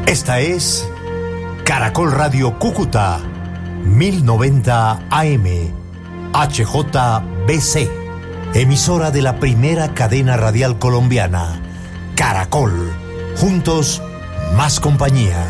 Esta es Caracol Radio Cúcuta, 1090 AM, HJBC, emisora de la primera cadena radial colombiana, Caracol. Juntos, más compañía.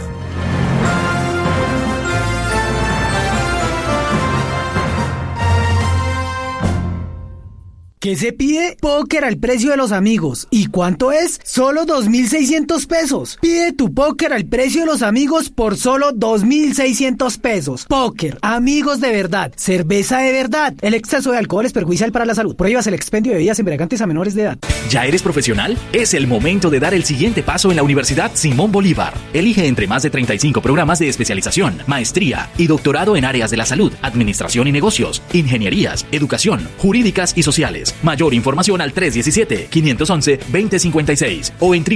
¿Qué se pide? Póker al precio de los amigos. ¿Y cuánto es? Solo 2.600 pesos. Pide tu póker al precio de los amigos por solo 2.600 pesos. Póker, amigos de verdad, cerveza de verdad. El exceso de alcohol es perjudicial para la salud. Prohíbas el expendio de bebidas embriagantes a menores de edad. ¿Ya eres profesional? Es el momento de dar el siguiente paso en la Universidad Simón Bolívar. Elige entre más de 35 programas de especialización, maestría y doctorado en áreas de la salud, administración y negocios, ingenierías, educación, jurídicas y sociales. Mayor información al 317-511-2056 o en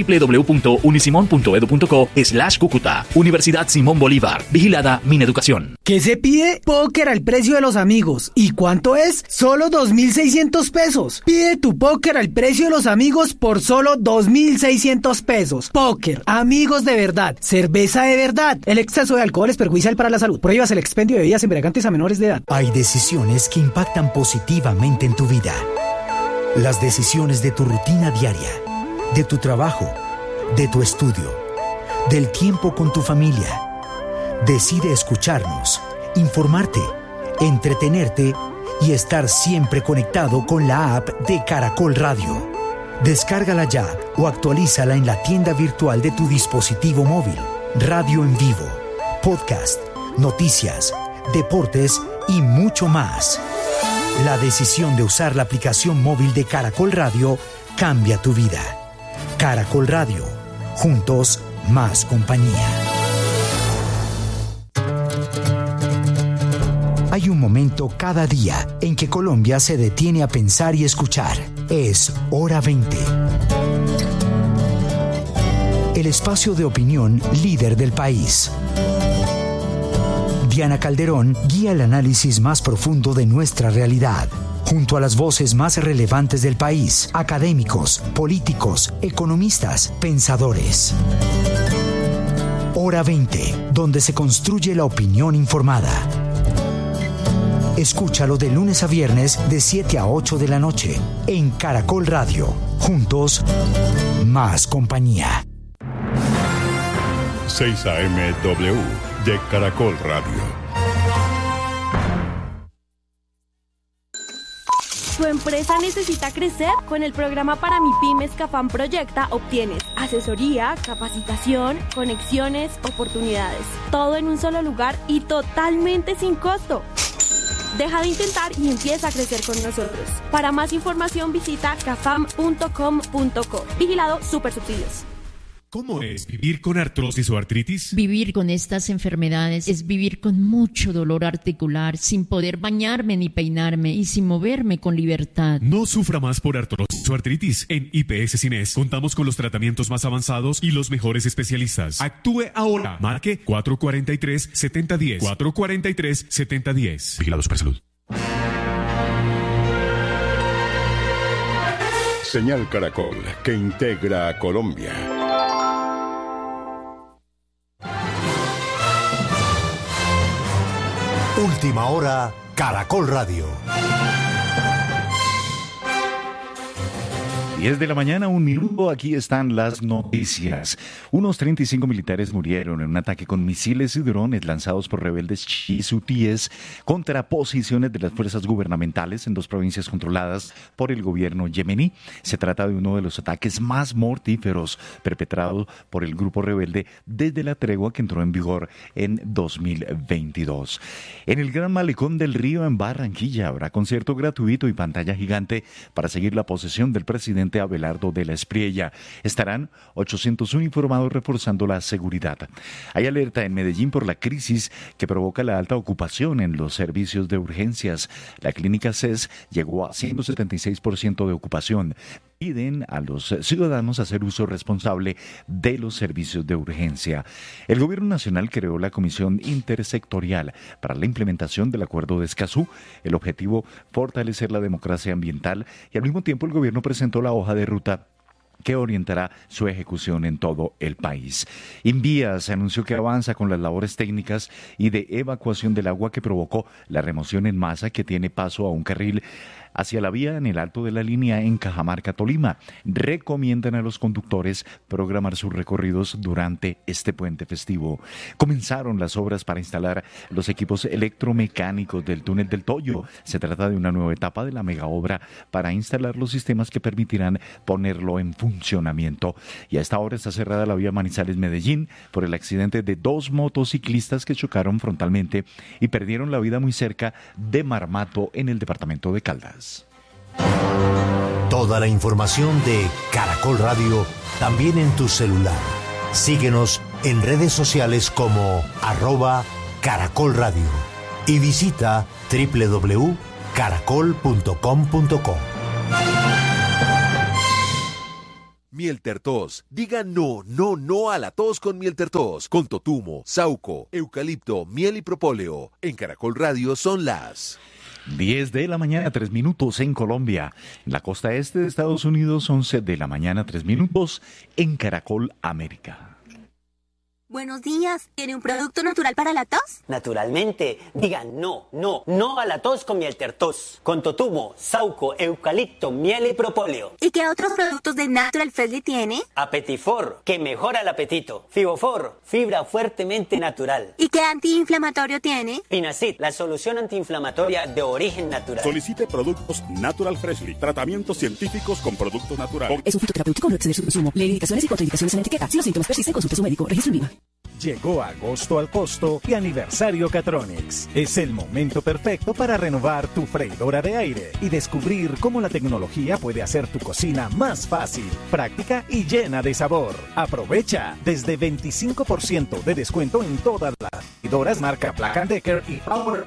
www.unisimon.edu.co/Cúcuta. Universidad Simón Bolívar. Vigilada Mineducación. ¿Qué se pide? Póker al precio de los amigos. ¿Y cuánto es? Solo 2.600 pesos. Pide tu póker al precio de los amigos por solo 2.600 pesos. Póker, amigos de verdad, cerveza de verdad. El exceso de alcohol es perjudicial para la salud. Prohíbas el expendio de bebidas embriagantes a menores de edad. Hay decisiones que impactan positivamente en tu vida. Las decisiones de tu rutina diaria, de tu trabajo, de tu estudio, del tiempo con tu familia. Decide escucharnos, informarte, entretenerte y estar siempre conectado con la app de Caracol Radio. Descárgala ya o actualízala en la tienda virtual de tu dispositivo móvil. Radio en vivo, podcast, noticias, deportes y mucho más. La decisión de usar la aplicación móvil de Caracol Radio cambia tu vida. Caracol Radio. Juntos, más compañía. Hay un momento cada día en que Colombia se detiene a pensar y escuchar. Es Hora 20. El espacio de opinión líder del país. Diana Calderón guía el análisis más profundo de nuestra realidad, junto a las voces más relevantes del país, académicos, políticos, economistas, pensadores. Hora 20, donde se construye la opinión informada. Escúchalo de lunes a viernes de 7 a 8 de la noche en Caracol Radio. Juntos, más compañía. 6 AMW de Caracol Radio. ¿Tu empresa necesita crecer? Con el programa para MIPYMES CAFAM Proyecta obtienes asesoría, capacitación, conexiones, oportunidades. Todo en un solo lugar y totalmente sin costo. Deja de intentar y empieza a crecer con nosotros. Para más información visita cafam.com.co. Vigilado Supersubsidios. ¿Cómo es vivir con artrosis o artritis? Vivir con estas enfermedades es vivir con mucho dolor articular, sin poder bañarme ni peinarme y sin moverme con libertad. No sufra más por artrosis o artritis. En IPS Cines contamos con los tratamientos más avanzados y los mejores especialistas. Actúe ahora. Marque 443-7010. 443-7010. Vigilado Supersalud. Señal Caracol, que integra a Colombia. Última hora, Caracol Radio. 10 de la mañana, 1 minuto, aquí están las noticias. Unos 35 militares murieron en un ataque con misiles y drones lanzados por rebeldes chiíes contra posiciones de las fuerzas gubernamentales en 2 provincias controladas por el gobierno yemení. Se trata de uno de los ataques más mortíferos perpetrados por el grupo rebelde desde la tregua que entró en vigor en 2022. En el Gran Malecón del Río, en Barranquilla, habrá concierto gratuito y pantalla gigante para seguir la posesión del presidente Abelardo de la Espriella. Estarán 800 uniformados reforzando la seguridad. Hay alerta en Medellín por la crisis que provoca la alta ocupación en los servicios de urgencias. La clínica CES llegó a 176% de ocupación. Piden a los ciudadanos hacer uso responsable de los servicios de urgencia. El Gobierno Nacional creó la Comisión Intersectorial para la implementación del Acuerdo de Escazú. El objetivo, fortalecer la democracia ambiental, y al mismo tiempo el Gobierno presentó la hoja de ruta que orientará su ejecución en todo el país. Invías anunció que avanza con las labores técnicas y de evacuación del agua que provocó la remoción en masa que tiene paso a un carril hacia la vía en el alto de la línea en Cajamarca, Tolima. Recomiendan a los conductores programar sus recorridos durante este puente festivo. Comenzaron las obras para instalar los equipos electromecánicos del túnel del Toyo. Se trata de una nueva etapa de la megaobra para instalar los sistemas que permitirán ponerlo en funcionamiento. Y a esta hora está cerrada la vía Manizales-Medellín por el accidente de 2 motociclistas que chocaron frontalmente y perdieron la vida muy cerca de Marmato, en el departamento de Caldas. Toda la información de Caracol Radio también en tu celular. Síguenos en redes sociales como @Caracol Radio y visita www.caracol.com.co. Miel Tertos. Diga no, no, no a la tos con Miel Tertos. Con totumo, sauco, eucalipto, miel y propóleo. En Caracol Radio son las 10 de la mañana, 3 minutos en Colombia. En la costa este de Estados Unidos, 11 de la mañana, 3 minutos en Caracol América. Buenos días. ¿Tiene un producto natural para la tos? Naturalmente. Digan no, no, no a la tos con Miel Tertos. Con totumo, sauco, eucalipto, miel y propóleo. ¿Y qué otros productos de Natural Freshly tiene? Apetifor, que mejora el apetito. Fibofor, fibra fuertemente natural. ¿Y qué antiinflamatorio tiene? Pinacid, la solución antiinflamatoria de origen natural. Solicite productos Natural Freshly. Tratamientos científicos con productos naturales. Es un fitoterapéutico, no exceder su consumo. Lee indicaciones y contraindicaciones en la etiqueta. Si los síntomas persisten, consulte a su médico. Registro en IVA. Llegó agosto al costo y aniversario Catronics. Es el momento perfecto para renovar tu freidora de aire y descubrir cómo la tecnología puede hacer tu cocina más fácil, práctica y llena de sabor. Aprovecha desde 25% de descuento en todas las freidoras marca Black & Decker y Power.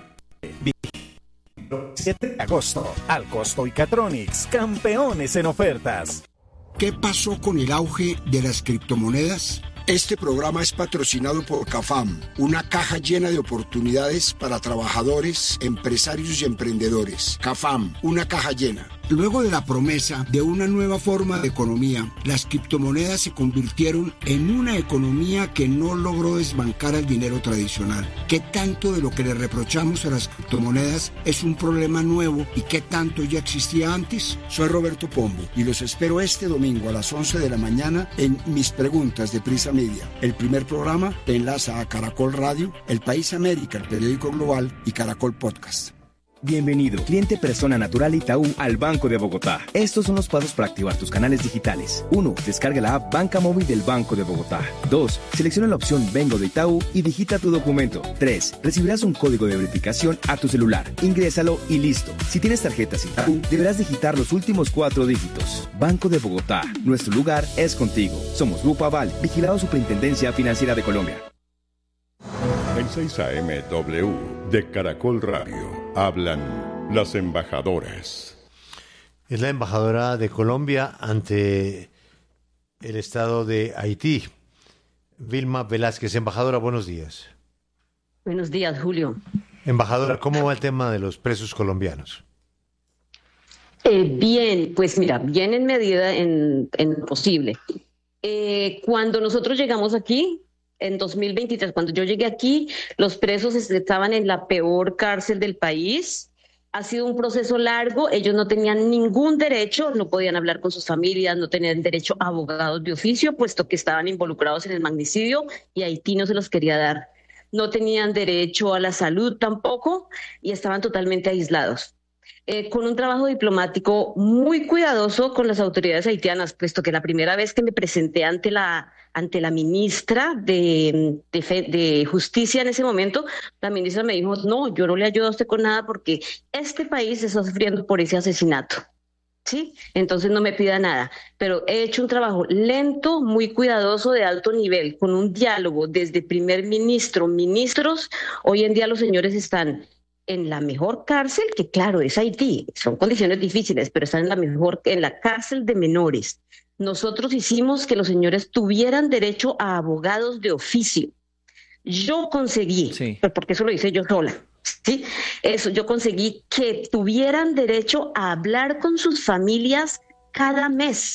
7 de agosto, al costo y Catronics, campeones en ofertas. ¿Qué pasó con el auge de las criptomonedas? Este programa es patrocinado por CAFAM, una caja llena de oportunidades para trabajadores, empresarios y emprendedores. CAFAM, una caja llena. Luego de la promesa de una nueva forma de economía, las criptomonedas se convirtieron en una economía que no logró desbancar al dinero tradicional. ¿Qué tanto de lo que le reprochamos a las criptomonedas es un problema nuevo y qué tanto ya existía antes? Soy Roberto Pombo y los espero este domingo a las 11 de la mañana en Mis Preguntas de Prisa Media. El primer programa te enlaza a Caracol Radio, El País América, el periódico global y Caracol Podcast. Bienvenido, cliente persona natural Itaú al Banco de Bogotá. Estos son los pasos para activar tus canales digitales. 1. Descarga la app Banca Móvil del Banco de Bogotá. 2. Selecciona la opción Vengo de Itaú y digita tu documento. 3. Recibirás un código de verificación a tu celular. Ingrésalo y listo. Si tienes tarjetas Itaú, deberás digitar los últimos 4 dígitos. Banco de Bogotá. Nuestro lugar es contigo. Somos Grupo Aval, vigilado Superintendencia Financiera de Colombia. En 6 AM W de Caracol Radio. Hablan las embajadoras. Es la embajadora de Colombia ante el Estado de Haití, Vilma Velázquez. Embajadora, buenos días. Buenos días, Julio. Embajadora, ¿cómo va el tema de los presos colombianos? Bien, pues mira, bien en medida en lo posible. Cuando nosotros llegamos aquí, en 2023, cuando yo llegué aquí, los presos estaban en la peor cárcel del país. Ha sido un proceso largo, ellos no tenían ningún derecho, no podían hablar con sus familias, no tenían derecho a abogados de oficio, puesto que estaban involucrados en el magnicidio y Haití no se los quería dar. No tenían derecho a la salud tampoco y estaban totalmente aislados. Con un trabajo diplomático muy cuidadoso con las autoridades haitianas, puesto que la primera vez que me presenté ante la ministra de Justicia en ese momento, la ministra me dijo, no, yo no le ayudo a usted con nada porque este país está sufriendo por ese asesinato, ¿sí? Entonces no me pida nada, pero he hecho un trabajo lento, muy cuidadoso, de alto nivel, con un diálogo desde primer ministro, ministros. Hoy en día los señores están en la mejor cárcel, que claro, es Haití, son condiciones difíciles, pero están en la cárcel de menores. Nosotros hicimos que los señores tuvieran derecho a abogados de oficio. Yo conseguí, porque eso lo hice yo sola, ¿sí? Yo conseguí que tuvieran derecho a hablar con sus familias cada mes,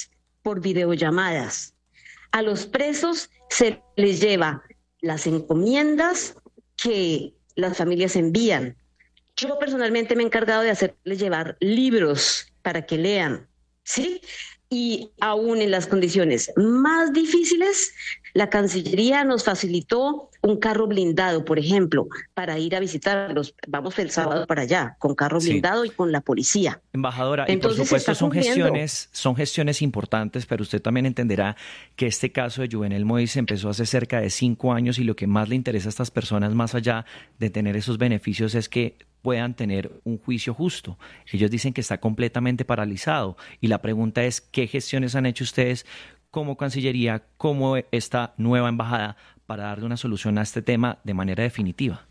por videollamadas. A los presos se les lleva las encomiendas que las familias envían. Yo personalmente me he encargado de hacerles llevar libros para que lean, ¿sí? Y aún en las condiciones más difíciles, la Cancillería nos facilitó un carro blindado, por ejemplo, para ir a visitarlos. Vamos el sábado para allá, con carro blindado y con la policía. Embajadora, Entonces, y por supuesto está son gestiones importantes, pero usted también entenderá que este caso de Juvenel Moïse empezó hace cerca de 5 años y lo que más le interesa a estas personas, más allá de tener esos beneficios, es que puedan tener un juicio justo. Ellos dicen que está completamente paralizado y la pregunta es, ¿qué gestiones han hecho ustedes como Cancillería, como esta nueva embajada, para darle una solución a este tema de manera definitiva?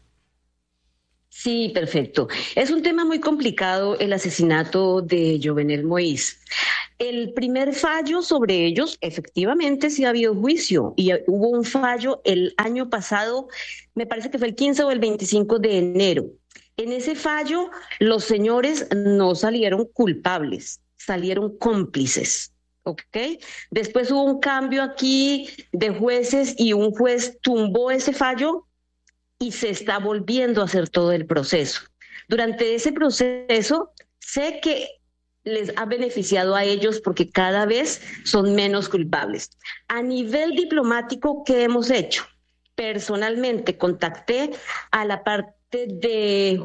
Sí, perfecto. Es un tema muy complicado el asesinato de Juvenel Moïse. El primer fallo sobre ellos, efectivamente, sí ha habido juicio y hubo un fallo el año pasado, me parece que fue el 15 o el 25 de enero. En ese fallo, los señores no salieron culpables, salieron cómplices, ¿ok? Después hubo un cambio aquí de jueces y un juez tumbó ese fallo y se está volviendo a hacer todo el proceso. Durante ese proceso, sé que les ha beneficiado a ellos porque cada vez son menos culpables. A nivel diplomático, ¿qué hemos hecho? Personalmente contacté a la parte de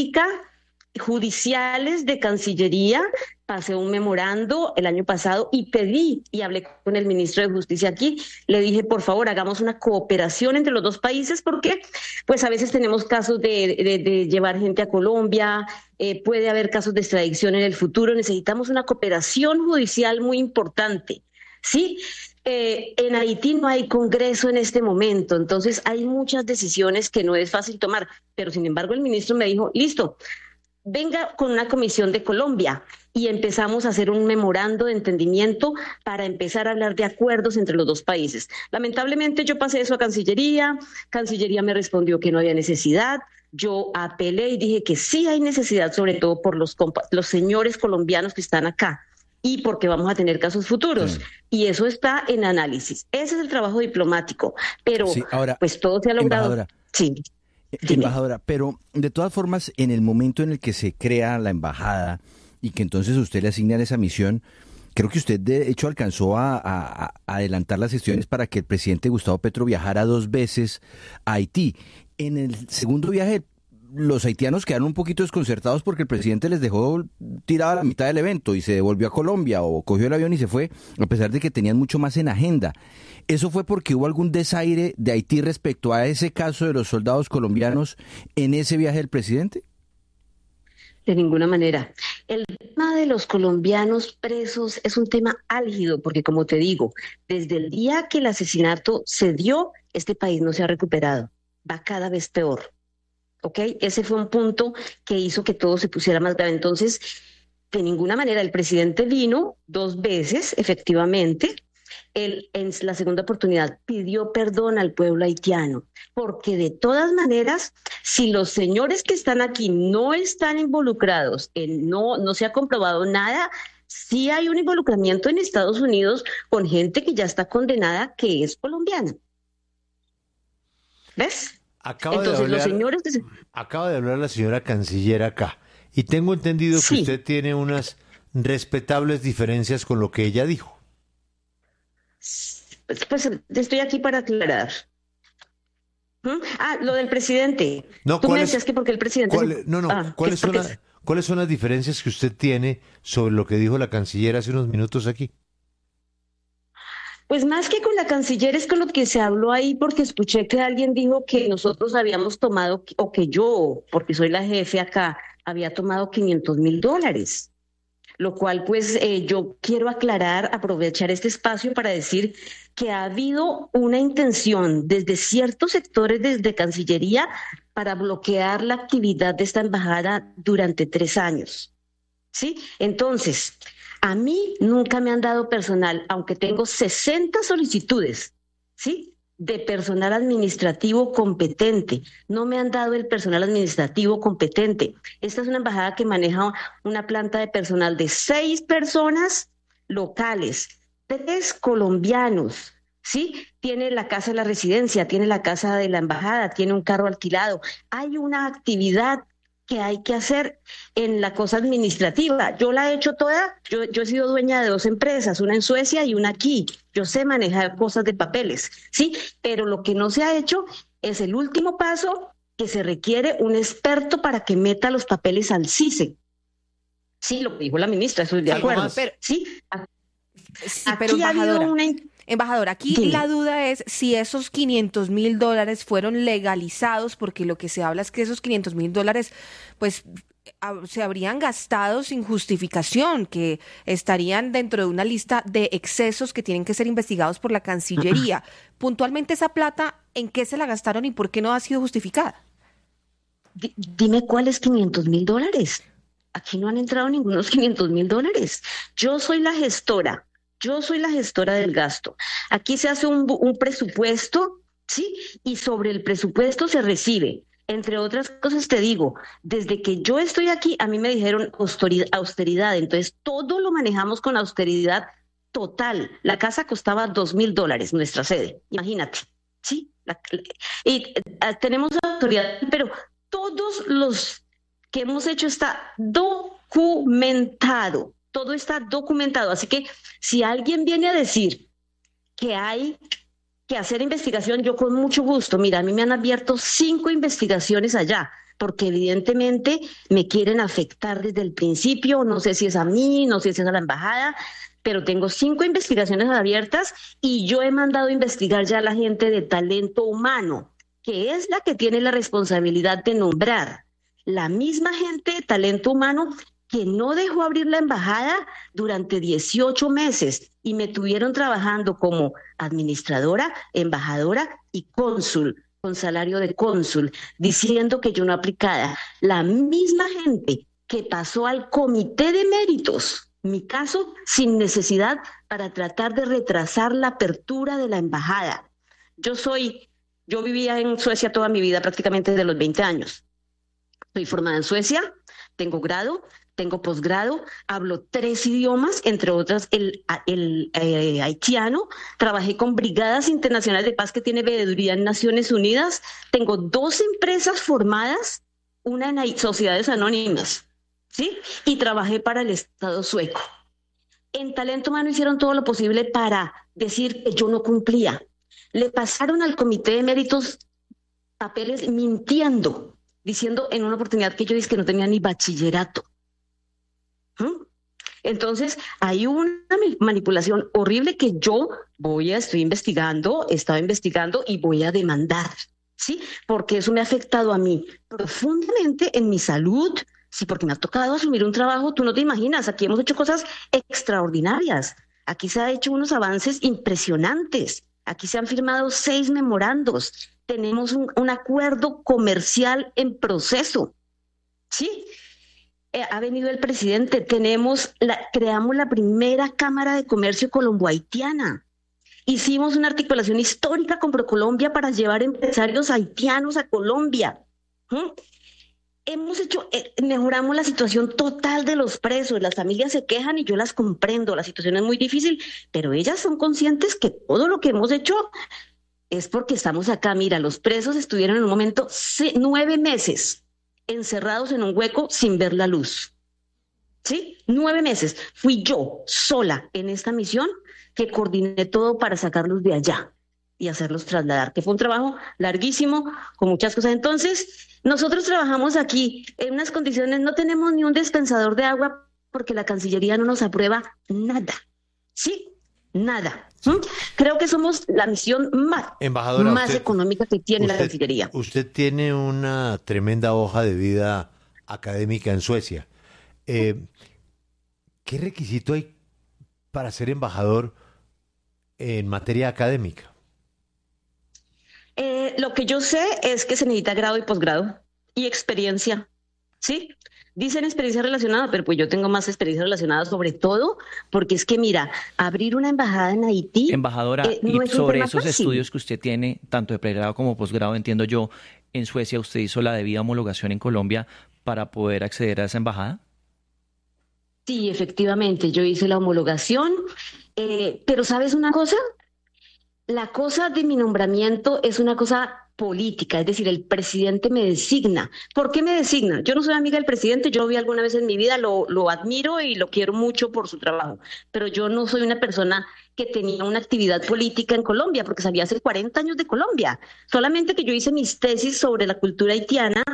judiciales de Cancillería, pasé un memorando el año pasado y pedí y hablé con el ministro de Justicia aquí, le dije, por favor, hagamos una cooperación entre los dos países porque pues a veces tenemos casos de llevar gente a Colombia, puede haber casos de extradición en el futuro, necesitamos una cooperación judicial muy importante, ¿sí? En Haití no hay congreso en este momento, entonces hay muchas decisiones que no es fácil tomar, pero sin embargo el ministro me dijo, listo, venga con una comisión de Colombia y empezamos a hacer un memorando de entendimiento para empezar a hablar de acuerdos entre los dos países. Lamentablemente yo pasé eso a Cancillería me respondió que no había necesidad, yo apelé y dije que sí hay necesidad, sobre todo por los señores colombianos que están acá, y porque vamos a tener casos futuros. Sí. Y eso está en análisis. Ese es el trabajo diplomático. Pero sí, ahora, pues todo se ha logrado. Embajadora, sí. Embajadora, pero de todas formas, en el momento en el que se crea la embajada y que entonces usted le asigna esa misión, creo que usted de hecho alcanzó a adelantar las gestiones para que el presidente Gustavo Petro viajara 2 veces a Haití. En el segundo viaje, los haitianos quedaron un poquito desconcertados porque el presidente les dejó tirada a la mitad del evento y se devolvió a Colombia o cogió el avión y se fue, a pesar de que tenían mucho más en agenda. ¿Eso fue porque hubo algún desaire de Haití respecto a ese caso de los soldados colombianos en ese viaje del presidente? De ninguna manera. El tema de los colombianos presos es un tema álgido porque, como te digo, desde el día que el asesinato se dio, este país no se ha recuperado. Va cada vez peor. ¿Ok? Ese fue un punto que hizo que todo se pusiera más grave. Entonces, de ninguna manera, el presidente vino 2 veces, efectivamente. Él, en la segunda oportunidad, pidió perdón al pueblo haitiano, porque de todas maneras, si los señores que están aquí no están involucrados, no se ha comprobado nada, sí hay un involucramiento en Estados Unidos con gente que ya está condenada, que es colombiana. ¿Ves? Acaba de hablar la señora canciller acá y tengo entendido que usted tiene unas respetables diferencias con lo que ella dijo. Pues estoy aquí para aclarar. Lo del presidente. No, tú me decías que porque el presidente... ¿Cuáles son las diferencias que usted tiene sobre lo que dijo la canciller hace unos minutos aquí? Pues más que con la canciller es con lo que se habló ahí, porque escuché que alguien dijo que nosotros habíamos tomado, o que yo, porque soy la jefe acá, había tomado $500,000. Lo cual pues yo quiero aclarar, aprovechar este espacio para decir que ha habido una intención desde ciertos sectores desde Cancillería para bloquear la actividad de esta embajada durante 3 años. ¿Sí? Entonces, a mí nunca me han dado personal, aunque tengo 60 solicitudes, ¿sí?, de personal administrativo competente. No me han dado el personal administrativo competente. Esta es una embajada que maneja una planta de personal de 6 personas locales, 3 colombianos, ¿sí? Tiene la casa de la residencia, tiene la casa de la embajada, tiene un carro alquilado. Hay una actividad que hay que hacer en la cosa administrativa. Yo la he hecho toda, yo he sido dueña de 2 empresas, una en Suecia y una aquí. Yo sé manejar cosas de papeles, ¿sí? Pero lo que no se ha hecho es el último paso, que se requiere un experto para que meta los papeles al CICE. Sí, lo que dijo la ministra, estoy de acuerdo. Pero, sí, pero embajadora, aquí Dime. La duda es si esos $500,000 fueron legalizados, porque lo que se habla es que esos $500,000 pues se habrían gastado sin justificación, que estarían dentro de una lista de excesos que tienen que ser investigados por la Cancillería. Puntualmente, esa plata, ¿en qué se la gastaron y por qué no ha sido justificada? Dime cuáles $500,000. Aquí no han entrado ningunos $500,000. Yo soy la gestora del gasto. Aquí se hace un presupuesto, ¿sí? Y sobre el presupuesto se recibe. Entre otras cosas te digo, desde que yo estoy aquí, a mí me dijeron austeridad, entonces todo lo manejamos con austeridad total. La casa costaba $2,000, nuestra sede, imagínate, ¿sí? Y tenemos autoridad, pero todos los que hemos hecho está documentado, todo está documentado, así que si alguien viene a decir que hay que hacer investigación, yo con mucho gusto. Mira, a mí me han abierto 5 investigaciones allá, porque evidentemente me quieren afectar desde el principio, no sé si es a mí, no sé si es a la embajada, pero tengo 5 investigaciones abiertas y yo he mandado a investigar ya a la gente de talento humano, que es la que tiene la responsabilidad de nombrar. La misma gente de talento humano que no dejó abrir la embajada durante 18 meses y me tuvieron trabajando como administradora, embajadora y cónsul, con salario de cónsul, diciendo que yo no aplicaba. La misma gente que pasó al comité de méritos, mi caso, sin necesidad, para tratar de retrasar la apertura de la embajada. Yo vivía en Suecia toda mi vida, prácticamente desde los 20 años. Soy formada en Suecia, tengo grado, tengo posgrado, hablo 3 idiomas, entre otras el haitiano. Trabajé con Brigadas Internacionales de Paz, que tiene veeduría en Naciones Unidas. Tengo 2 empresas formadas, una en sociedades anónimas, ¿sí? Y trabajé para el Estado sueco. En talento humano hicieron todo lo posible para decir que yo no cumplía. Le pasaron al comité de méritos papeles mintiendo, diciendo en una oportunidad que yo dije que no tenía ni bachillerato. Entonces hay una manipulación horrible que yo estoy investigando, he estado investigando y voy a demandar, ¿sí? Porque eso me ha afectado a mí profundamente en mi salud, sí, porque me ha tocado asumir un trabajo, tú no te imaginas, aquí hemos hecho cosas extraordinarias, aquí se han hecho unos avances impresionantes, aquí se han firmado 6 memorandos, tenemos un acuerdo comercial en proceso, ¿sí? Ha venido el presidente, creamos la primera Cámara de Comercio colombo-haitiana. Hicimos una articulación histórica con ProColombia para llevar empresarios haitianos a Colombia. Mejoramos la situación total de los presos. Las familias se quejan y yo las comprendo. La situación es muy difícil, pero ellas son conscientes que todo lo que hemos hecho es porque estamos acá. Mira, los presos estuvieron en un momento 9 meses encerrados en un hueco sin ver la luz. ¿Sí? 9 meses. Fui yo sola en esta misión que coordiné todo para sacarlos de allá y hacerlos trasladar, que fue un trabajo larguísimo, con muchas cosas. Entonces, nosotros trabajamos aquí en unas condiciones, no tenemos ni un dispensador de agua porque la Cancillería no nos aprueba nada. ¿Sí? Nada. Creo que somos la misión más económica que tiene la Cancillería. Usted tiene una tremenda hoja de vida académica en Suecia. ¿Qué requisito hay para ser embajador en materia académica? Lo que yo sé es que se necesita grado y posgrado y experiencia, ¿sí? Dicen experiencia relacionada, pero pues yo tengo más experiencia relacionada, sobre todo porque es que, mira, abrir una embajada en Haití... Embajadora, no y es sobre un tema esos fácil. estudios que usted tiene, tanto de pregrado como posgrado, entiendo yo, en Suecia usted hizo la debida homologación en Colombia para poder acceder a esa embajada. Sí, efectivamente, yo hice la homologación Pero ¿sabes una cosa? La cosa de mi nombramiento es una cosa política, es decir, el presidente me designa. ¿Por qué me designa? Yo no soy amiga del presidente, yo lo vi alguna vez en mi vida, lo admiro y lo quiero mucho por su trabajo, pero yo no soy una persona que tenía una actividad política en Colombia, porque salí hace 40 años de Colombia, solamente que yo hice mis tesis sobre la cultura haitiana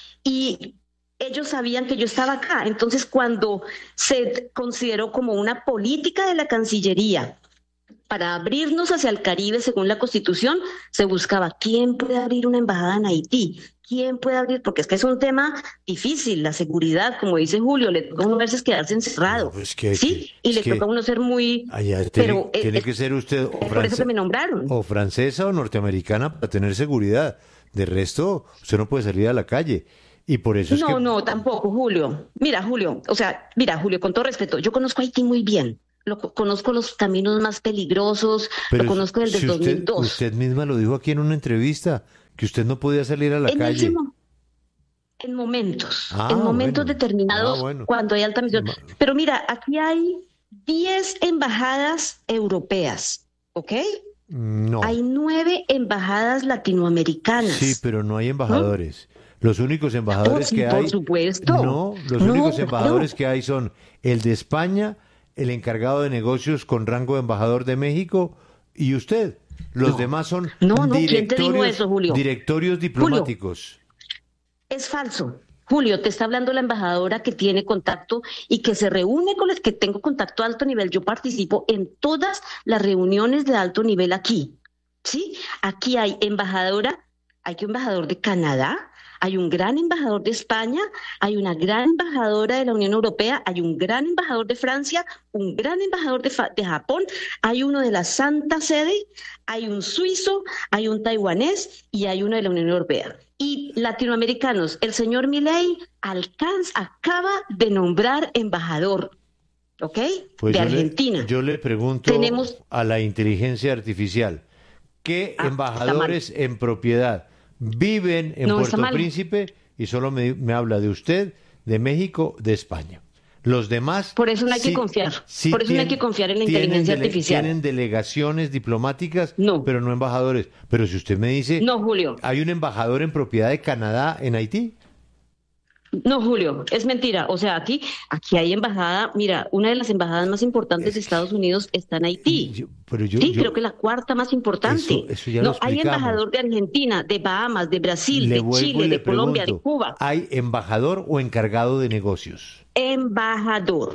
y ellos sabían que yo estaba acá. Entonces, cuando se consideró como una política de la Cancillería para abrirnos hacia el Caribe, según la Constitución, se buscaba quién puede abrir una embajada en Haití, quién puede abrir, porque es que es un tema difícil, la seguridad, como dice Julio, le toca a uno a veces quedarse encerrado, ¿sí? Y le toca a uno ser muy... Tiene que ser usted por eso que me nombraron. O francesa o norteamericana para tener seguridad. De resto, usted no puede salir a la calle. Y por eso es que... No, tampoco, Julio. Mira, Julio, con todo respeto, yo conozco Haití muy bien. Conozco los caminos más peligrosos, pero lo conozco desde el 2002. Usted misma lo dijo aquí en una entrevista, que usted no podía salir a la calle. En momentos determinados, cuando hay alta misión. Pero mira, aquí hay 10 embajadas europeas, ¿ok? No. Hay 9 embajadas latinoamericanas. Sí, pero no hay embajadores. Los únicos embajadores que hay... Por supuesto. No, los únicos embajadores que hay son el de España, el encargado de negocios con rango de embajador de México y usted. Los demás son ¿quién te dijo eso, Julio? Directorios diplomáticos. Julio, es falso. Julio, te está hablando la embajadora que tiene contacto y que se reúne con los que tengo contacto a alto nivel. Yo participo en todas las reuniones de alto nivel aquí. ¿Sí? Aquí hay un embajador de Canadá, hay un gran embajador de España, hay una gran embajadora de la Unión Europea, hay un gran embajador de Francia, un gran embajador de Japón, hay uno de la Santa Sede, hay un suizo, hay un taiwanés y hay uno de la Unión Europea. Y latinoamericanos, el señor Milei acaba de nombrar embajador, ¿ok? Pues de Argentina. Yo le pregunto a la inteligencia artificial, ¿qué embajadores en propiedad viven en Puerto Príncipe? Y solo me habla de usted, de México, de España. Los demás... Por eso no hay que confiar. Por eso no hay que confiar en la inteligencia artificial. Tienen delegaciones diplomáticas, pero no embajadores. Pero si usted me dice... No, Julio. ¿Hay un embajador en propiedad de Canadá en Haití? No, Julio, es mentira. O sea, aquí hay embajada. Mira, una de las embajadas más importantes de Estados Unidos está en Haití. Creo que la cuarta más importante. Eso ya no, lo explicamos. Hay embajador de Argentina, de Bahamas, de Brasil, de Chile, de Colombia, de Cuba. ¿Hay embajador o encargado de negocios? Embajador.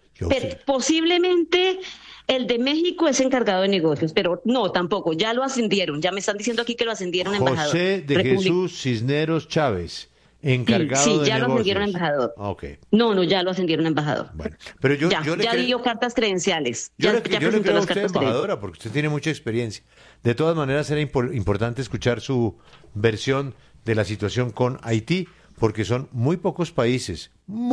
Posiblemente el de México es encargado de negocios, pero no, tampoco. Ya lo ascendieron. Ya me están diciendo aquí que lo ascendieron a embajador. José de Jesús Cisneros Chávez. Encargado de ya negocios. Lo ascendieron a embajador. Okay. No, ya lo ascendieron a embajador. Bueno, pero yo le dio cartas credenciales. Yo le creo a usted, embajadora, porque usted tiene mucha experiencia. De todas maneras, era importante escuchar su versión de la situación con Haití, porque son muy pocos países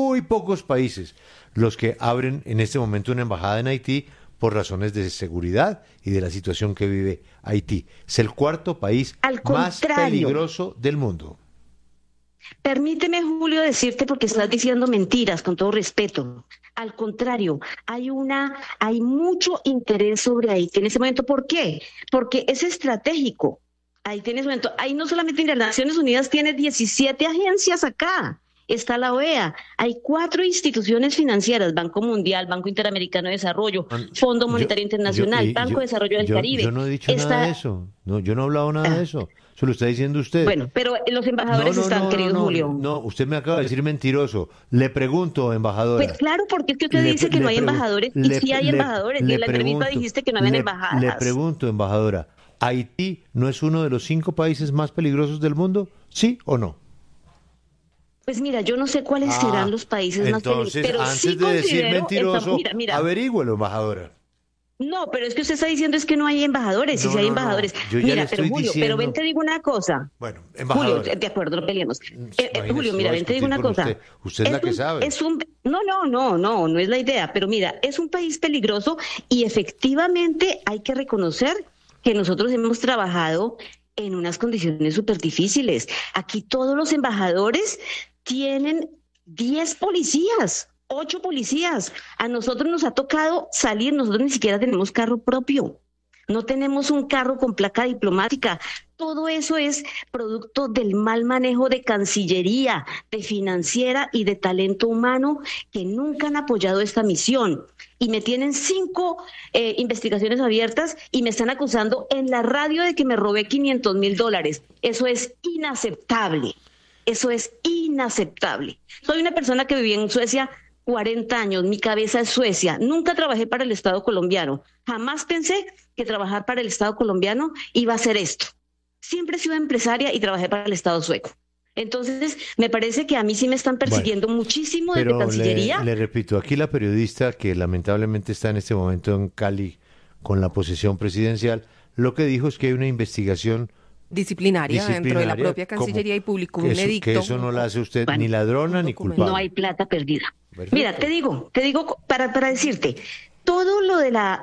los que abren en este momento una embajada en Haití por razones de seguridad y de la situación que vive Haití. Es el cuarto país más peligroso del mundo. Permíteme, Julio, decirte, porque estás diciendo mentiras, con todo respeto. Al contrario, hay mucho interés sobre Haití en ese momento. ¿Por qué? Porque es estratégico. Haití en ese momento, ahí no solamente Naciones Unidas tiene 17 agencias acá. Está la OEA, hay 4 instituciones financieras, Banco Mundial, Banco Interamericano de Desarrollo, Fondo Monetario Internacional, Banco de Desarrollo del Caribe. Yo no he dicho nada de eso, yo no he hablado nada de eso, eso lo está diciendo usted. Bueno, pero los embajadores están, querido Julio. No, usted me acaba de decir mentiroso. Le pregunto, embajadora. Pues claro, porque es que usted dice que no hay embajadores, y sí hay embajadores, y en la entrevista dijiste que no habían embajadas. Le pregunto, embajadora, ¿Haití no es uno de los 5 países más peligrosos del mundo? ¿Sí o no? Pues mira, yo no sé cuáles serán los países más peligrosos, pero antes sí de decir mentiroso, mira. averígüelo, embajadora. No, pero es que usted está diciendo es que no hay embajadores, y si hay embajadores. Mira, pero Julio, pero ven te digo una cosa. Bueno, embajadora. Julio, de acuerdo, no peleemos. Julio, mira, ven te digo una cosa. Usted es la que sabe. No es la idea, pero mira, es un país peligroso y efectivamente hay que reconocer que nosotros hemos trabajado en unas condiciones súper difíciles. Aquí todos los embajadores tienen 10 policías. 8 policías. A nosotros nos ha tocado salir, nosotros ni siquiera tenemos carro propio. No tenemos un carro con placa diplomática. Todo eso es producto del mal manejo de Cancillería, de Financiera y de talento humano que nunca han apoyado esta misión. Y me tienen 5 investigaciones abiertas y me están acusando en la radio de que me robé $500,000. Eso es inaceptable. Eso es inaceptable. Soy una persona que viví en Suecia 40 años, mi cabeza es Suecia. Nunca trabajé para el Estado colombiano. Jamás pensé que trabajar para el Estado colombiano iba a ser esto. Siempre he sido empresaria y trabajé para el Estado sueco. Entonces, me parece que a mí sí me están persiguiendo muchísimo desde Cancillería. Le repito, aquí la periodista que lamentablemente está en este momento en Cali con la posesión presidencial, lo que dijo es que hay una investigación disciplinaria dentro de la propia Cancillería y publicó un edicto. Que eso no la hace usted ni ladrona ni culpable. No hay plata perdida. Perfecto. Mira, te digo para decirte, todo lo de la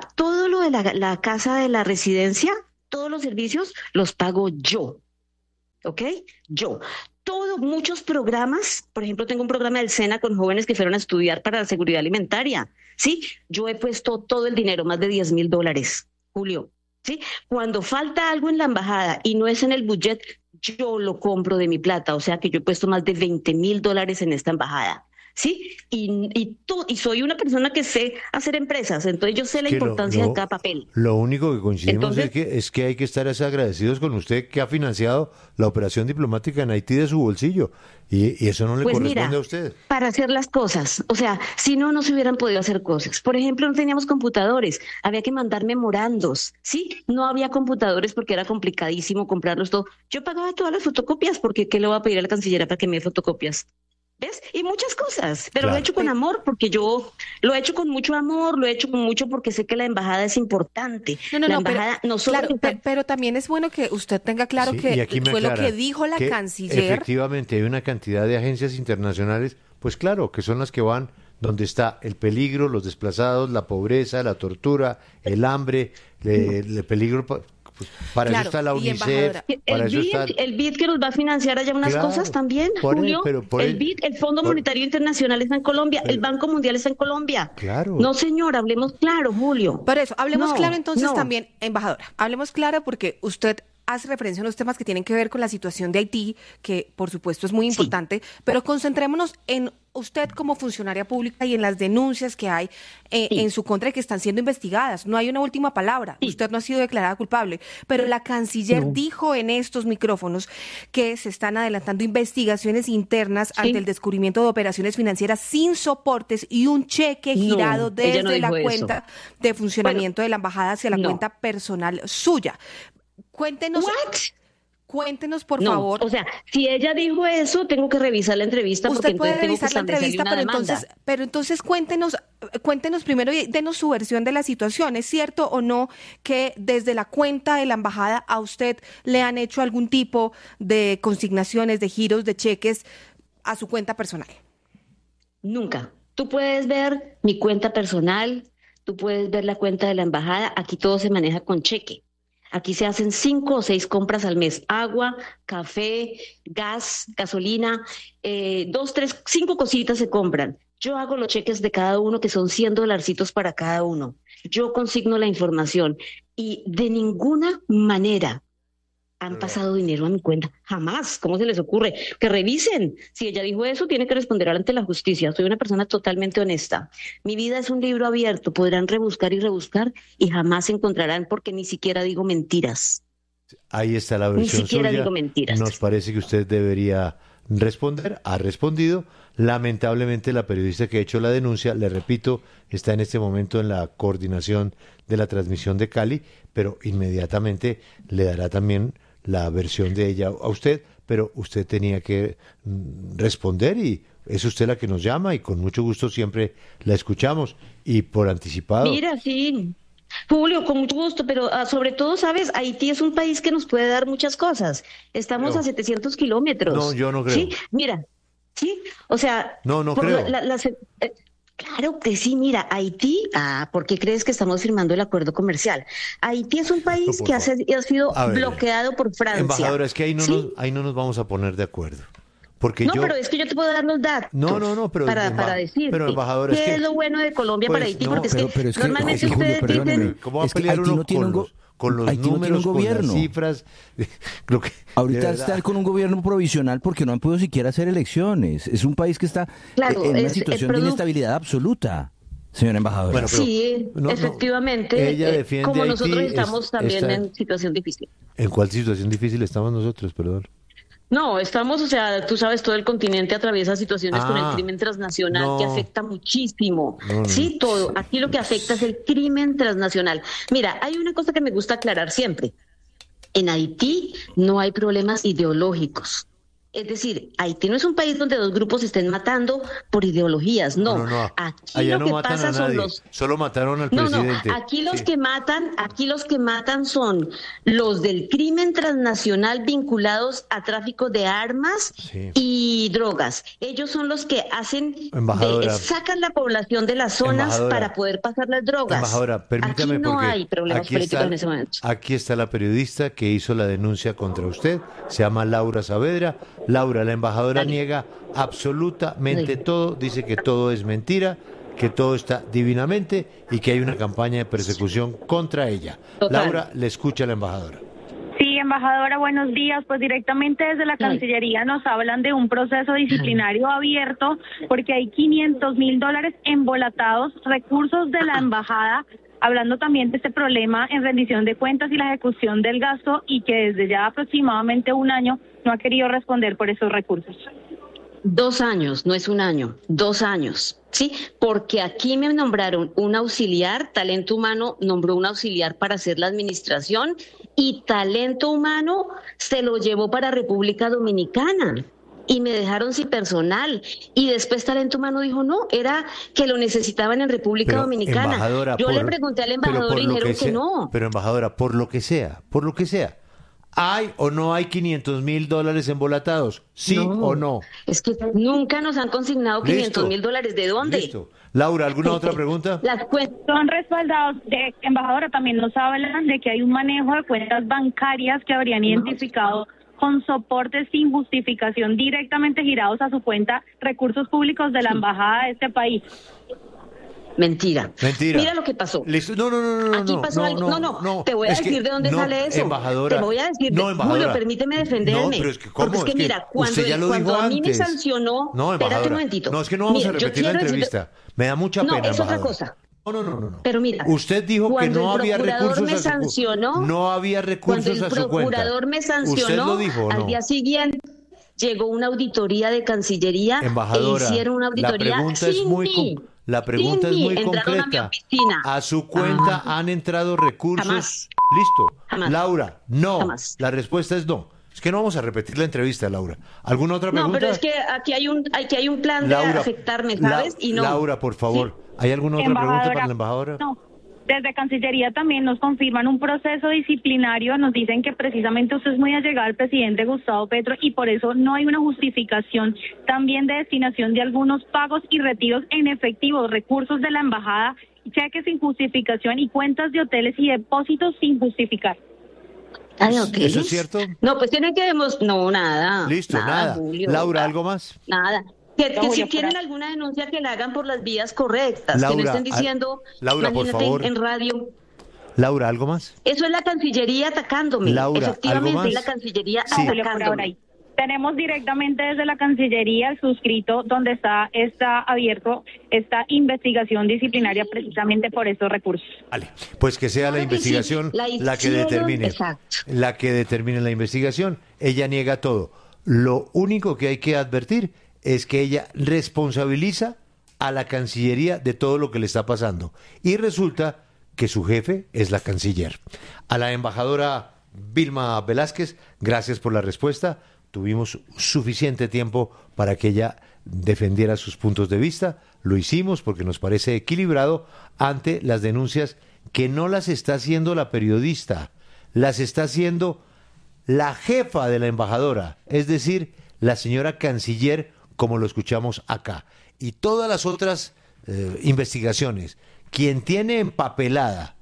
casa de la residencia, todos los servicios los pago yo. ¿Ok? Yo. Muchos programas, por ejemplo, tengo un programa del SENA con jóvenes que fueron a estudiar para la seguridad alimentaria. ¿Sí? Yo he puesto todo el dinero, más de $10,000, Julio. ¿Sí? Cuando falta algo en la embajada y no es en el budget, yo lo compro de mi plata. O sea que yo he puesto más de $20,000 en esta embajada. ¿Sí? Y soy una persona que sé hacer empresas, entonces yo sé la importancia de cada papel. Lo único que coincidimos es que hay que estar agradecidos con usted que ha financiado la operación diplomática en Haití de su bolsillo, y eso no le corresponde a usted. Para hacer las cosas, o sea, si no se hubieran podido hacer cosas. Por ejemplo, no teníamos computadores, había que mandar memorandos, ¿sí? No había computadores porque era complicadísimo comprarlos todo. Yo pagaba todas las fotocopias porque ¿qué le voy a pedir a la cancillería para que me dé fotocopias? ¿Ves? Y muchas cosas, pero lo he hecho con amor, porque yo lo he hecho con mucho amor, lo he hecho con mucho porque sé que la embajada es importante. Pero también es bueno que usted tenga claro que fue lo que dijo la canciller. Efectivamente, hay una cantidad de agencias internacionales, pues claro, que son las que van donde está el peligro, los desplazados, la pobreza, la tortura, el hambre, el peligro... Pues para eso está la UNICEF. El BID que nos va a financiar allá unas cosas también, Julio. El BID, el Fondo Monetario Internacional está en Colombia, el Banco Mundial está en Colombia. Claro. No, señor, hablemos claro, Julio. Por eso, hablemos claro entonces también, embajadora. Hablemos claro porque usted hace referencia a unos temas que tienen que ver con la situación de Haití, que por supuesto es muy importante, pero concentrémonos en usted como funcionaria pública y en las denuncias que hay en su contra y que están siendo investigadas. No hay una última palabra. Usted no ha sido declarada culpable, pero la canciller dijo en estos micrófonos que se están adelantando investigaciones internas ante el descubrimiento de operaciones financieras sin soportes y un cheque girado desde la cuenta de funcionamiento de la embajada hacia la cuenta personal suya. Cuéntenos... Cuéntenos, por favor. O sea, si ella dijo eso, tengo que revisar la entrevista. Usted puede revisar la entrevista, pero entonces cuéntenos primero y denos su versión de la situación. ¿Es cierto o no que desde la cuenta de la embajada a usted le han hecho algún tipo de consignaciones, de giros, de cheques a su cuenta personal? Nunca. Tú puedes ver mi cuenta personal, tú puedes ver la cuenta de la embajada. Aquí todo se maneja con cheque. Aquí se hacen 5 o 6 compras al mes. Agua, café, gas, gasolina, 2, 3, 5 cositas se compran. Yo hago los cheques de cada uno, que son $100 para cada uno. Yo consigno la información y de ninguna manera han pasado dinero a mi cuenta. Jamás. ¿Cómo se les ocurre? Que revisen. Si ella dijo eso, tiene que responder ante la justicia. Soy una persona totalmente honesta. Mi vida es un libro abierto. Podrán rebuscar y jamás encontrarán, porque ni siquiera digo mentiras. Ahí está la versión Ni siquiera suya. digo mentiras. Nos parece que usted debería responder. Ha respondido. Lamentablemente, la periodista que ha hecho la denuncia, le repito, está en este momento en la coordinación de la transmisión de Cali, pero inmediatamente le dará también la versión de ella a usted, pero usted tenía que responder y es usted la que nos llama y con mucho gusto siempre la escuchamos y por anticipado. Mira, sí, Julio, con mucho gusto, pero sobre todo, ¿sabes? Haití es un país que nos puede dar muchas cosas. Estamos a 700 kilómetros. No, yo no creo. Sí, mira, sí, o sea... No creo. Claro que sí, mira, Haití, ¿por qué crees que estamos firmando el acuerdo comercial? Haití es un país que ha sido bloqueado por Francia. Embajadora, es que ahí no nos vamos a poner de acuerdo. Porque no, pero es que yo te puedo dar los datos. No, pero para decirte pero embajadora, qué es lo bueno de Colombia pues, para Haití, no, porque pero es que normalmente Julio, ustedes dicen... ¿Cómo va a pelear Haití uno no tiene con los Haití no tiene números, un con las gobierno. cifras? Ahorita están con un gobierno provisional porque no han podido siquiera hacer elecciones. Es un país que está en una situación de inestabilidad absoluta, señora embajadora. Bueno, pero, sí, efectivamente, ella defiende como Haití, nosotros estamos también en situación difícil. ¿En cuál situación difícil estamos nosotros, perdón? No, estamos, o sea, tú sabes, todo el continente atraviesa situaciones con el crimen transnacional que afecta muchísimo. Sí, todo. Aquí lo que afecta es el crimen transnacional. Mira, hay una cosa que me gusta aclarar siempre. En Haití no hay problemas ideológicos. Es decir, Haití no es un país donde dos grupos se estén matando por ideologías, no. Aquí allá lo no que matan pasa a son nadie. Solo mataron al presidente. Aquí los que matan son los del crimen transnacional vinculados a tráfico de armas y drogas. Ellos son los que sacan la población de las zonas para poder pasar las drogas. Embajadora, permítame, aquí no porque hay problemas políticos en ese momento. Aquí está la periodista que hizo la denuncia contra usted, se llama Laura Saavedra. Laura, la embajadora niega absolutamente todo, dice que todo es mentira, que todo está divinamente y que hay una campaña de persecución contra ella. Laura, le escucha a la embajadora. Sí, embajadora, buenos días. Pues directamente desde la Cancillería nos hablan de un proceso disciplinario abierto porque hay $500,000 embolatados, recursos de la embajada, hablando también de este problema en rendición de cuentas y la ejecución del gasto y que desde ya aproximadamente un año no ha querido responder por esos recursos. 2 años, no es un año, 2 años, ¿sí? Porque aquí me nombraron un auxiliar, Talento Humano nombró un auxiliar para hacer la administración y Talento Humano se lo llevó para República Dominicana. Y me dejaron sin personal. Y después Talento Humano dijo, no, era que lo necesitaban en República Dominicana. Yo le pregunté al embajador y dijeron que no. Pero embajadora, por lo que sea, ¿hay o no hay $500,000 embolatados? ¿Sí o no? Es que nunca nos han consignado $500,000. ¿De dónde? Listo. Laura, ¿alguna otra pregunta? Las cuentas son respaldados de embajadora. También nos hablan de que hay un manejo de cuentas bancarias que habrían identificado con soportes sin justificación directamente girados a su cuenta recursos públicos de la embajada de este país. Mentira. Mira lo que pasó. Aquí pasó algo. No. Te voy a decir de dónde sale eso. Embajadora. Te voy a decir. Julio, permíteme defenderme. No, pero es que ¿cómo? Porque es que mira, cuando a mí me sancionó. No, espérate un momentito. No, es que no vamos a repetir la entrevista. Me da mucha pena. No, es otra cosa. No. Pero mira, usted dijo que no había recursos a su cuenta. No había recursos a su cuenta. Cuando el procurador me sancionó, ¿usted lo dijo o no? Al día siguiente llegó una auditoría de Cancillería embajadora, e hicieron una auditoría la pregunta es muy concreta. A su cuenta han entrado recursos. Jamás. Listo. Jamás. Laura, no. Jamás. La respuesta es no. Es que no vamos a repetir la entrevista, Laura. ¿Alguna otra pregunta? No, pero es que aquí hay un plan Laura, de afectarme, ¿sabes? Y no. Laura, por favor. ¿Sí? ¿Hay alguna otra pregunta para la embajadora? No. Desde Cancillería también nos confirman un proceso disciplinario, nos dicen que precisamente usted es muy allegado al presidente Gustavo Petro y por eso no hay una justificación también de destinación de algunos pagos y retiros en efectivo, recursos de la embajada, cheques sin justificación y cuentas de hoteles y depósitos sin justificar. ¿Eso es cierto? No, pues tienen que no, nada. Listo, nada. Julio, Laura, ¿algo más? Nada. Que si tienen alguna denuncia que la hagan por las vías correctas, Laura, que no estén diciendo, Laura, por favor. en radio. Laura, ¿algo más? Eso es la Cancillería atacándome. Laura, efectivamente, ¿algo más? es la Cancillería atacándome. Tenemos directamente desde la Cancillería el suscrito donde está abierto esta investigación disciplinaria precisamente por estos recursos. Vale, pues que sea la investigación la que determine. Exacto. La que determine la investigación. Ella niega todo. Lo único que hay que advertir es que ella responsabiliza a la Cancillería de todo lo que le está pasando. Y resulta que su jefe es la canciller. A la embajadora Vilma Velázquez, gracias por la respuesta. Tuvimos suficiente tiempo para que ella defendiera sus puntos de vista. Lo hicimos porque nos parece equilibrado ante las denuncias que no las está haciendo la periodista, las está haciendo la jefa de la embajadora, es decir, la señora canciller, como lo escuchamos acá. Y todas las otras investigaciones, quien tiene empapelada,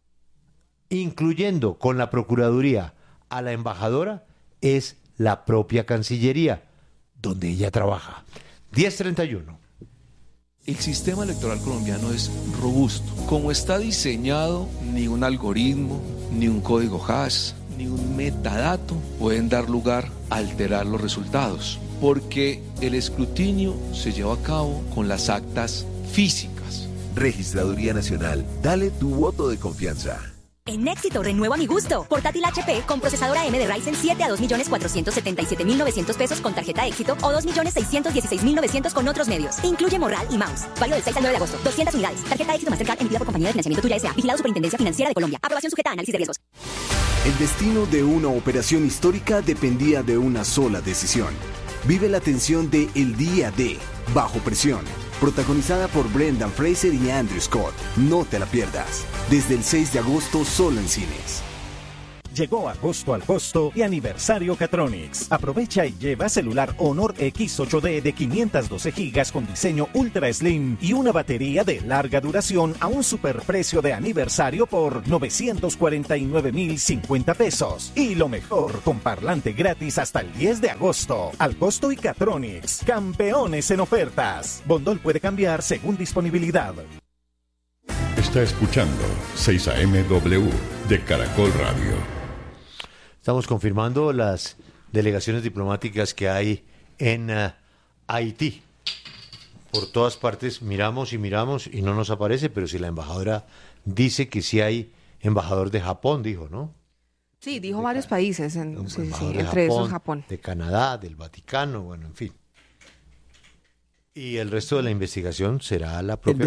incluyendo con la Procuraduría, a la embajadora, es la propia Cancillería. donde ella trabaja. 10:31. El sistema electoral colombiano es robusto. Como está diseñado, ni un algoritmo, ni un código hash, ni un metadato pueden dar lugar a alterar los resultados, porque el escrutinio se lleva a cabo con las actas físicas. Registraduría Nacional, dale tu voto de confianza. En Éxito renueva mi gusto. Portátil HP con procesadora AMD Ryzen 7 a 2.477.900 pesos con tarjeta Éxito o 2.616.900 con otros medios. Incluye morral y mouse. Válido del 6 al 9 de agosto. 200 unidades. Tarjeta Éxito Mastercard emitida por Compañía de Financiamiento Tuya S.A. Vigilado Superintendencia Financiera de Colombia. Aprobación sujeta a análisis de riesgos. El destino de una operación histórica dependía de una sola decisión. Vive la tensión de El Día de Bajo Presión, protagonizada por Brendan Fraser y Andrew Scott. No te la pierdas. Desde el 6 de agosto solo en cines. Llegó agosto al costo y aniversario Catronics. Aprovecha y lleva celular Honor X8D de 512 GB con diseño Ultra Slim y una batería de larga duración a un superprecio de aniversario por 949.050 pesos. Y lo mejor, con parlante gratis hasta el 10 de agosto. Al costo y Catronics, campeones en ofertas. Bondol puede cambiar según disponibilidad. Está escuchando 6am de Caracol Radio. Estamos confirmando las delegaciones diplomáticas que hay en Haití. Por todas partes miramos y no nos aparece, pero si la embajadora dice que sí hay embajador de Japón, dijo, ¿no? Sí, dijo varios países, entre Japón, esos Japón. De Canadá, del Vaticano, bueno, en fin. Y el resto de la investigación será la propia